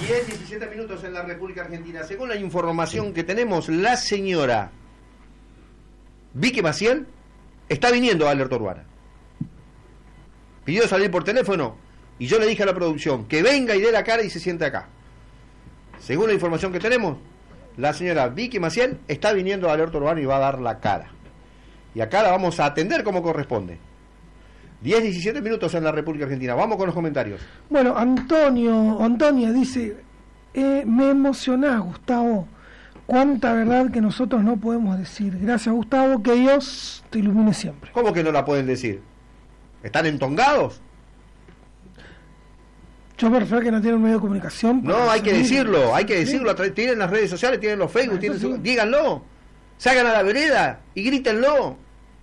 17 minutos en la República Argentina. Según la información que tenemos, la señora Vicky Maciel está viniendo a Alerta Urbana. Pidió salir por teléfono y yo le dije a la producción que venga y dé la cara y se siente acá. Según la información que tenemos, la señora Vicky Maciel está viniendo a Alerta Urbana y va a dar la cara. Y acá la vamos a atender como corresponde. 17 minutos en la República Argentina. Vamos con los comentarios. Bueno, Antonia dice, me emocionás, Gustavo. Cuánta verdad que nosotros no podemos decir. Gracias, Gustavo, que Dios te ilumine siempre. ¿Cómo que no la pueden decir? ¿Están entongados? Yo prefiero que no tienen un medio de comunicación. No, hay que decirlo, hay que decirlo. Tienen las redes sociales, tienen los Facebook, díganlo. Salgan a la vereda y grítenlo.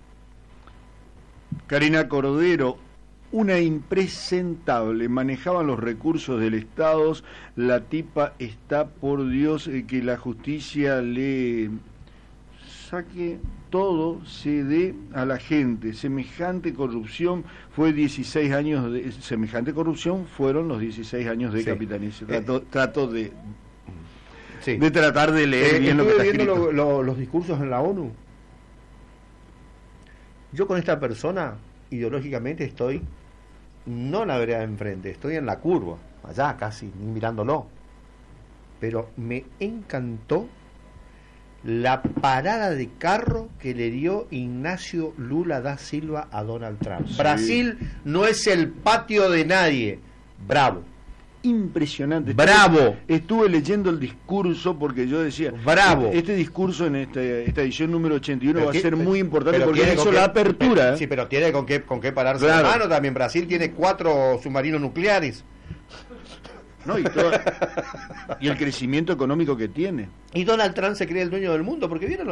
Karina Cordero, una impresentable, manejaban los recursos del Estado, la tipa está, por Dios, que la justicia le saque todo, se dé a la gente. Semejante corrupción fue 16 años de... Semejante corrupción fueron los 16 años de capitanicio. Trato de tratar de leer bien lo que está escrito. Estuve viendo los discursos en la ONU. Yo con esta persona, ideológicamente, estoy no en la vereda de enfrente, estoy en la curva, allá casi, mirándolo. Pero me encantó la parada de carro que le dio Ignacio Lula da Silva a Donald Trump. Sí. Brasil no es el patio de nadie. Bravo. Impresionante. Bravo. Estuve leyendo el discurso porque yo decía, bravo. Este discurso en esta edición número 81 va a ser muy importante porque hizo la apertura. Sí, pero tiene con qué pararse la mano también. Brasil tiene 4 submarinos nucleares. No, y el crecimiento económico que tiene. Y Donald Trump se cree el dueño del mundo porque vieron